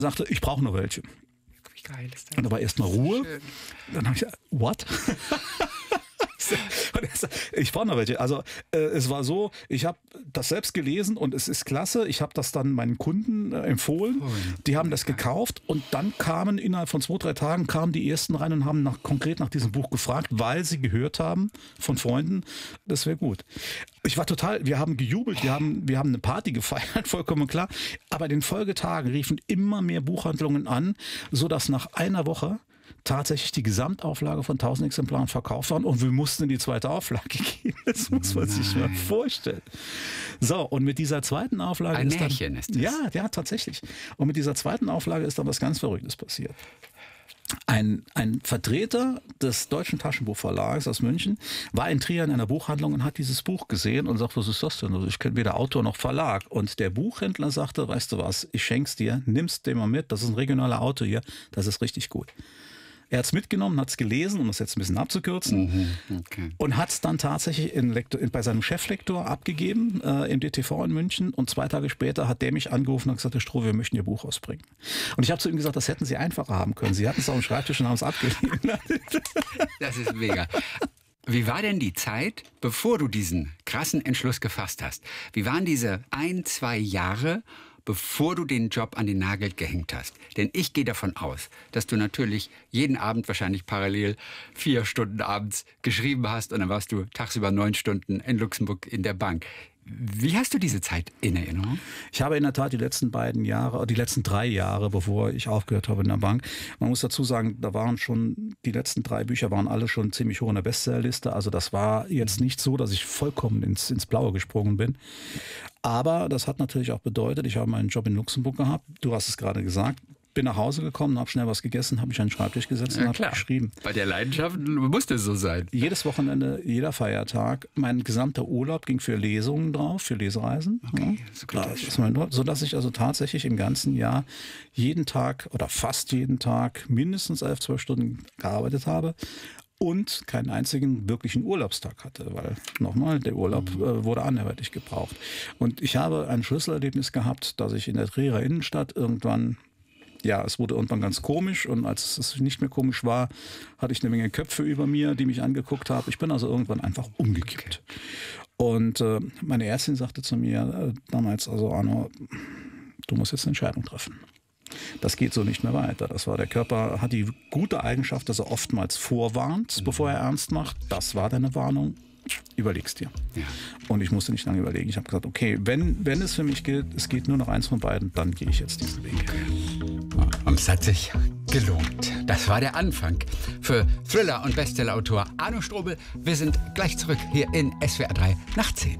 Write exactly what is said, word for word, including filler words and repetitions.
sagte, ich brauche noch welche. Wie geil ist das? Und da war erstmal Ruhe. Schön. Dann habe ich gesagt, what? Ich brauche noch welche. Also äh, es war so, ich habe das selbst gelesen und es ist klasse. Ich habe das dann meinen Kunden äh, empfohlen. Die haben das gekauft und dann kamen innerhalb von zwei, drei Tagen kamen die ersten rein und haben nach, konkret nach diesem Buch gefragt, weil sie gehört haben von Freunden, das wäre gut. Ich war total, wir haben gejubelt, wir haben, wir haben eine Party gefeiert, vollkommen klar. Aber in den Folgetagen riefen immer mehr Buchhandlungen an, sodass nach einer Woche tatsächlich die Gesamtauflage von tausend Exemplaren verkauft waren und wir mussten in die zweite Auflage gehen. Das muss man sich mal vorstellen. So, und mit dieser zweiten Auflage Ein ist dann, Märchen ist das. Ja, ja, tatsächlich. Und mit dieser zweiten Auflage ist dann was ganz Verrücktes passiert. Ein, ein Vertreter des Deutschen Taschenbuchverlags aus München war in Trier in einer Buchhandlung und hat dieses Buch gesehen und sagt, was ist das denn? Also ich kenne weder Autor noch Verlag. Und der Buchhändler sagte, weißt du was, ich schenk's dir, nimm's dir mal mit, das ist ein regionaler Autor hier, das ist richtig gut. Er hat es mitgenommen, hat es gelesen, um es jetzt ein bisschen abzukürzen, Mhm, okay. und hat es dann tatsächlich in Lektor, in, bei seinem Cheflektor abgegeben äh, im D T V in München. Und zwei Tage später hat der mich angerufen und gesagt, Herr Stroh, wir möchten Ihr Buch ausbringen. Und ich habe zu ihm gesagt, das hätten Sie einfacher haben können. Sie hatten es auf dem Schreibtisch und haben es abgegeben. Das ist mega. Wie war denn die Zeit, bevor du diesen krassen Entschluss gefasst hast? Wie waren diese ein, zwei Jahre, bevor du den Job an den Nagel gehängt hast? Denn ich gehe davon aus, dass du natürlich jeden Abend wahrscheinlich parallel vier Stunden abends geschrieben hast und dann warst du tagsüber neun Stunden in Luxemburg in der Bank. Wie hast du diese Zeit in Erinnerung? Ich habe in der Tat die letzten beiden Jahre, die letzten drei Jahre, bevor ich aufgehört habe in der Bank, man muss dazu sagen, da waren schon, die letzten drei Bücher waren alle schon ziemlich hoch in der Bestsellerliste. Also das war jetzt nicht so, dass ich vollkommen ins, ins Blaue gesprungen bin. Aber das hat natürlich auch bedeutet, ich habe meinen Job in Luxemburg gehabt. Du hast es gerade gesagt. Bin nach Hause gekommen, habe schnell was gegessen, habe mich an den Schreibtisch gesetzt Ja, und habe geschrieben. Bei der Leidenschaft musste es so sein. Jedes Wochenende, jeder Feiertag. Mein gesamter Urlaub ging für Lesungen drauf, für Lesereisen. Okay, ja. so gut. Das ist mein Urlaub, sodass ich also tatsächlich im ganzen Jahr jeden Tag oder fast jeden Tag mindestens elf, zwölf Stunden gearbeitet habe. Und keinen einzigen wirklichen Urlaubstag hatte, weil nochmal, der Urlaub äh, wurde anderweitig gebraucht. Und ich habe ein Schlüsselerlebnis gehabt, dass ich in der Trierer Innenstadt irgendwann, ja, es wurde irgendwann ganz komisch und als es nicht mehr komisch war, hatte ich eine Menge Köpfe über mir, die mich angeguckt haben. Ich bin also irgendwann einfach umgekippt. Okay. Und äh, meine Ärztin sagte zu mir äh, damals, also Arno, du musst jetzt eine Entscheidung treffen. Das geht so nicht mehr weiter. Das war, der Körper hat die gute Eigenschaft, dass er oftmals vorwarnt, mhm. bevor er ernst macht. Das war deine Warnung. Überleg's dir. Ja. Und ich musste nicht lange überlegen. Ich habe gesagt, okay, wenn, wenn es für mich gilt, es geht nur noch eins von beiden, dann gehe ich jetzt diesen Weg. Und es hat sich gelohnt. Das war der Anfang für Thriller- und Bestsellerautor Arno Strobel. Wir sind gleich zurück hier in S W R drei nach zehn.